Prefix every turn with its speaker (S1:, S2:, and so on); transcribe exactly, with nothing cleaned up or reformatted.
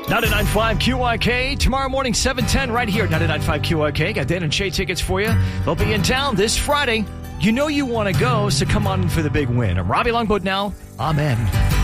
S1: ninety-nine point five Q I K. Tomorrow morning, seven ten, right here at ninety-nine point five Q I K. Got Dan and Shay tickets for you. They'll be in town this Friday. You know you want to go, so come on for the big win. I'm Robbie Longboat now. Amen.